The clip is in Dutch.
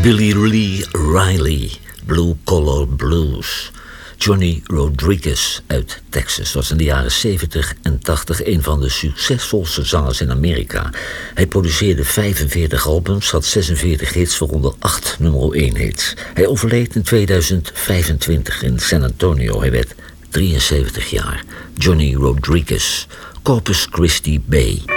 Billy Lee Riley, Blue Collar Blues. Johnny Rodriguez uit Texas was in de jaren 70 en 80 een van de succesvolste zangers in Amerika. Hij produceerde 45 albums, had 46 hits, waaronder 8 nummer 1 hits. Hij overleed in 2025 in San Antonio. Hij werd 73 jaar. Johnny Rodriguez, Corpus Christi Bay.